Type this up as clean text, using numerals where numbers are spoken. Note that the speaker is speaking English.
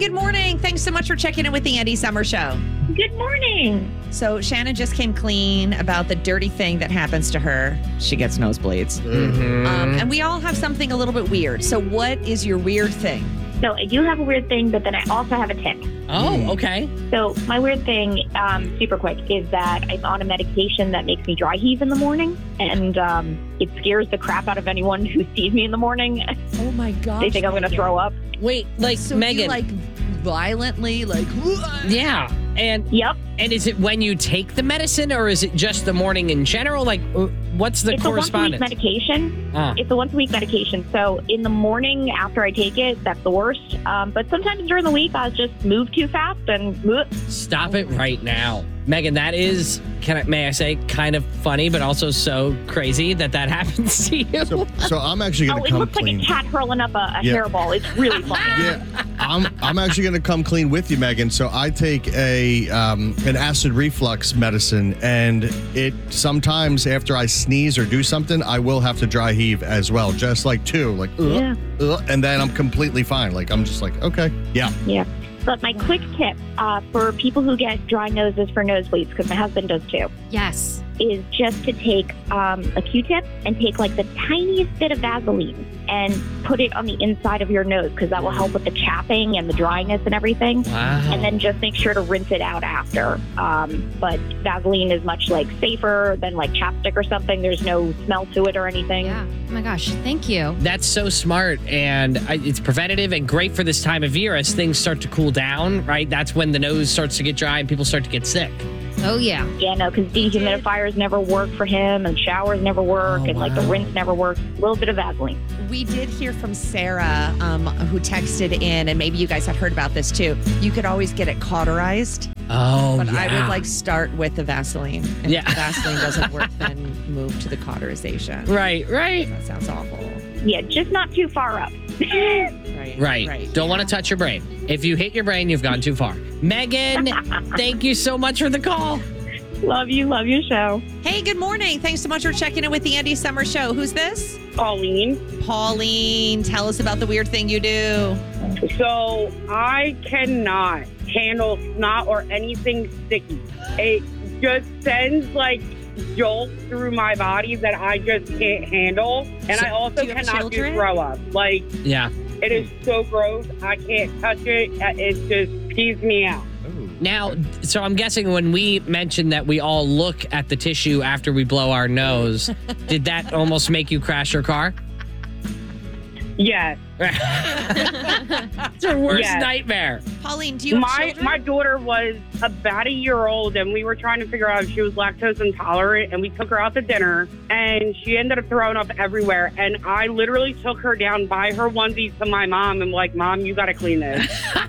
good morning. Thanks so much for checking in with the Andy Summer Show. Good morning. So Shannon just came clean about the dirty thing that happens to her. She gets nosebleeds. And we all have something a little bit weird. So what is your weird thing? So I do have a weird thing, but then I also have a tip. Oh, okay. So my weird thing, super quick, is that I'm on a medication that makes me dry heave in the morning. And it scares the crap out of anyone who sees me in the morning. Oh, my gosh. They think I'm going to throw up. Wait, like So Megan. you, violently, Yeah. And Yep. and is it when you take the medicine or is it just the morning in general? Like, what's the It's correspondence? a once-a-week medication. Ah. It's a once-a-week medication. So in the morning after I take it, that's the worst. But sometimes during the week, I'll just move too fast and... Stop it right now. Megan, that is, may I say, kind of funny, but also so crazy that happens to you. So I'm actually going Oh, to it come looks clean. like a cat hurling up a hairball. It's really funny. Yeah, I'm actually going to come clean with you, Megan. So I take an acid reflux medicine, and it sometimes after I sneeze or do something, I will have to dry heave as well, just like two, and then I'm completely fine. Like I'm just like, okay, yeah. Yeah. But my quick tip for people who get dry noses for nosebleeds, because my husband does too, Yes. is just to take a Q-tip and take like the tiniest bit of Vaseline and put it on the inside of your nose, because that will help with the chapping and the dryness and everything. Wow. And then just make sure to rinse it out after. But Vaseline is much safer than chapstick or something. There's no smell to it or anything. Yeah. Oh my gosh. Thank you. That's so smart, and it's preventative and great for this time of year as things start to cool down, right? That's when the nose starts to get dry and people start to get sick. Oh, yeah. Yeah, no, because dehumidifiers never work for him, and showers never work, Oh, and the wow. rinse never works. A little bit of Vaseline. We did hear from Sarah, who texted in, and maybe you guys have heard about this too. You could always get it cauterized, Oh, but yeah. I would start with the Vaseline. And Yeah. if the Vaseline doesn't work, then move to the cauterization. Right. That sounds awful. Yeah, just not too far up. Right. Don't want to touch your brain. If you hit your brain, you've gone too far. Megan, thank you so much for the call. Love your show. Hey, good morning. Thanks so much for checking in with the Andy Summer Show. Who's this? Pauline. Pauline, tell us about the weird thing you do. So I cannot handle snot or anything sticky. It just sends jolts through my body that I just can't handle. And So, I also do you have cannot do children? throw up. Yeah. It is so gross. I can't touch it. It just pees me out. Now, so I'm guessing when we mentioned that we all look at the tissue after we blow our nose, did that almost make you crash your car? Yes. It's your worst Yes. nightmare. Pauline, do you have children? My daughter was about a year old, and we were trying to figure out if she was lactose intolerant, and we took her out to dinner, and she ended up throwing up everywhere. And I literally took her down by her onesie to my mom and Mom, you got to clean this.